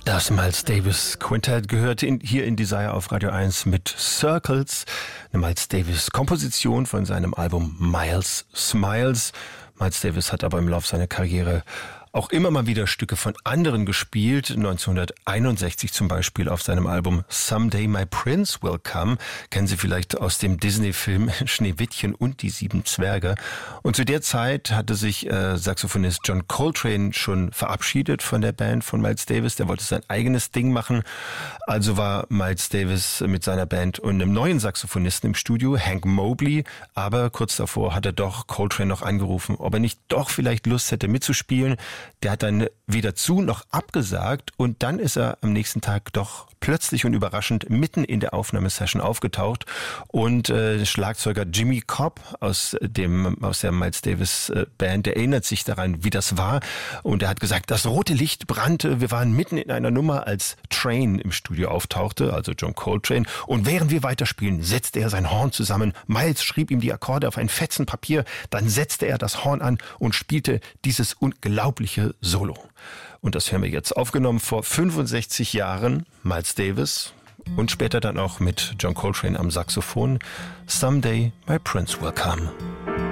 Das Miles Davis Quintett gehört hier in Desire auf Radio 1 mit Circles, eine Miles Davis Komposition von seinem Album Miles Smiles. Miles Davis hat aber im Laufe seiner Karriere auch immer mal wieder Stücke von anderen gespielt. 1961 zum Beispiel auf seinem Album Someday My Prince Will Come. Kennen Sie vielleicht aus dem Disney-Film Schneewittchen und die 7 Zwerge. Und zu der Zeit hatte sich Saxophonist John Coltrane schon verabschiedet von der Band von Miles Davis. Der wollte sein eigenes Ding machen. Also war Miles Davis mit seiner Band und einem neuen Saxophonisten im Studio, Hank Mobley. Aber kurz davor hat er doch Coltrane noch angerufen, ob er nicht doch vielleicht Lust hätte mitzuspielen. Der hat dann weder zu noch abgesagt und dann ist er am nächsten Tag doch plötzlich und überraschend mitten in der Aufnahmesession aufgetaucht und Schlagzeuger Jimmy Cobb aus der Miles Davis Band, der erinnert sich daran, wie das war und er hat gesagt, das rote Licht brannte, wir waren mitten in einer Nummer, als Train im Studio auftauchte, also John Coltrane, und während wir weiterspielen, setzte er sein Horn zusammen, Miles schrieb ihm die Akkorde auf ein Fetzen Papier, dann setzte er das Horn an und spielte dieses unglaubliche Solo. Und das hören wir jetzt, aufgenommen vor 65 Jahren, Miles Davis und später dann auch mit John Coltrane am Saxophon, Someday My Prince Will Come.